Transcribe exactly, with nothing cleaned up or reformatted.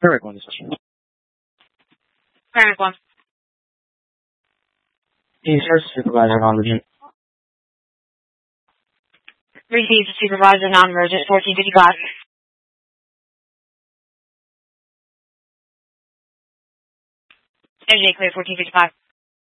Perfect one, this is. Perfect one. Research supervisor non-urgent. Received supervisor non-emergent fourteen fifty-five. M J clear fourteen fifty-five.